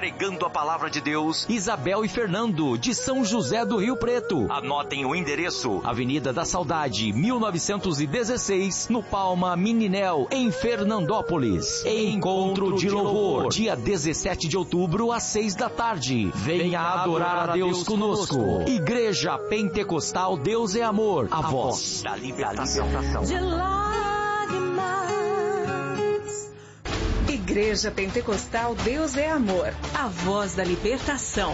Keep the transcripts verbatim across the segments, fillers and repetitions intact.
pregando a palavra de Deus, Isabel e Fernando, de São José do Rio Preto. Anotem o endereço: Avenida da Saudade, mil novecentos e dezesseis, no Palma Mininel, em Fernandópolis. Encontro de Louvor, dia dezessete de outubro, às seis da tarde. Venha adorar a Deus conosco. Igreja Pentecostal Deus é Amor, a voz da libertação. De lágrimas. Igreja Pentecostal Deus é Amor, a voz da libertação.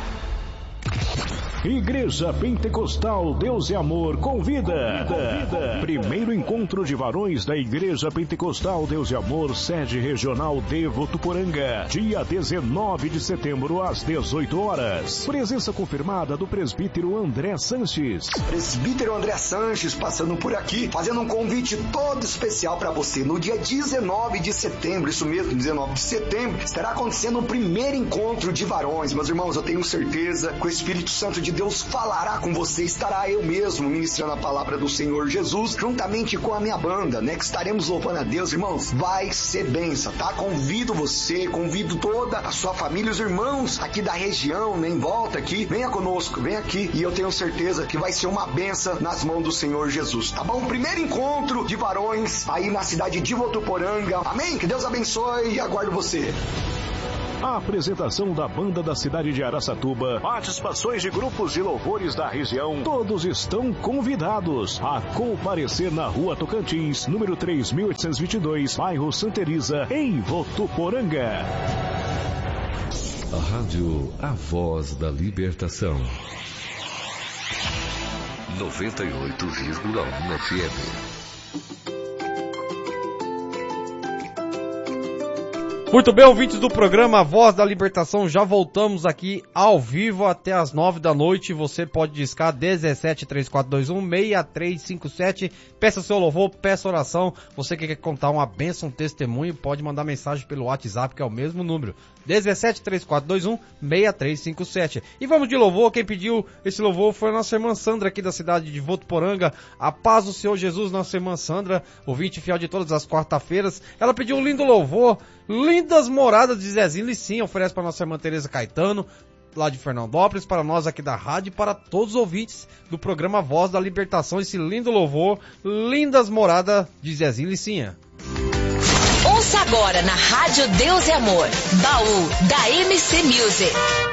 Igreja Pentecostal Deus é Amor convida. convida. Primeiro encontro de varões da Igreja Pentecostal Deus é Amor, sede regional de Votuporanga, dia dezenove de setembro às dezoito horas. Presença confirmada do presbítero André Sanches. Presbítero André Sanches passando por aqui, fazendo um convite todo especial para você. No dia dezenove de setembro, isso mesmo, dezenove de setembro, estará acontecendo o primeiro encontro de varões. Meus irmãos, eu tenho certeza que o Espírito Santo de Deus falará com você, estará eu mesmo ministrando a palavra do Senhor Jesus, juntamente com a minha banda, né, que estaremos louvando a Deus. Irmãos, vai ser bênção, tá? Convido você, convido toda a sua família, os irmãos aqui da região, né, em volta aqui, venha conosco, venha aqui, e eu tenho certeza que vai ser uma bênção nas mãos do Senhor Jesus, tá bom? Primeiro encontro de varões aí na cidade de Votuporanga, amém? Que Deus abençoe e aguardo você. A apresentação da banda da cidade de Araçatuba, participações de grupos de louvores da região, todos estão convidados a comparecer na Rua Tocantins, número três mil oitocentos e vinte e dois, bairro Santa Elisa, em Votuporanga. A rádio A Voz da Libertação. noventa e oito vírgula um F M. Muito bem, ouvintes do programa Voz da Libertação, já voltamos aqui ao vivo até as nove da noite. Você pode discar dezessete, três quatro dois um, seis três cinco sete. Peça seu louvor, peça oração. Você que quer contar uma bênção, um testemunho, pode mandar mensagem pelo WhatsApp, que é o mesmo número. dezessete, três quatro dois um, seis três cinco sete. E vamos de louvor. Quem pediu esse louvor foi a nossa irmã Sandra, aqui da cidade de Votuporanga. A paz do Senhor Jesus, nossa irmã Sandra, ouvinte fiel de todas as quarta-feiras. Ela pediu um lindo louvor, Lindas Moradas de Zezinho Licinha, oferece para nossa irmã Tereza Caetano, lá de Fernandópolis, para nós aqui da rádio e para todos os ouvintes do programa Voz da Libertação, esse lindo louvor, Lindas Moradas de Zezinho Licinha. Ouça agora na Rádio Deus é Amor, Baú da M C Music.